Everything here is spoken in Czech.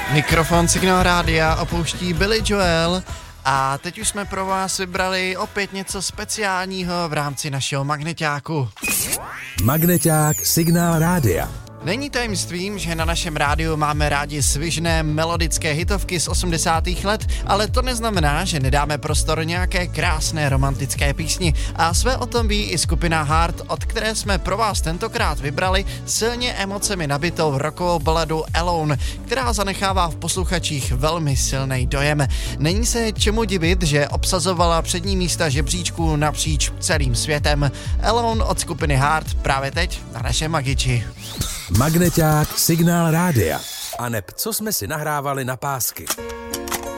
Mikrofon Signál Rádia opouští Billy Joel a teď už jsme pro vás vybrali opět něco speciálního v rámci našeho magneťáku. Magneťák Signál Rádia. Není tajemstvím, že na našem rádiu máme rádi svižné melodické hitovky z 80. let, ale to neznamená, že nedáme prostor nějaké krásné romantické písni. A své o tom ví i skupina Heart, od které jsme pro vás tentokrát vybrali silně emocemi nabitou rockovou baladu Alone, která zanechává v posluchačích velmi silný dojem. Není se čemu divit, že obsazovala přední místa žebříčků napříč celým světem. Alone od skupiny Heart právě teď na našem Magiči. Magneťák Signál Rádia. A neb, co jsme si nahrávali na pásky.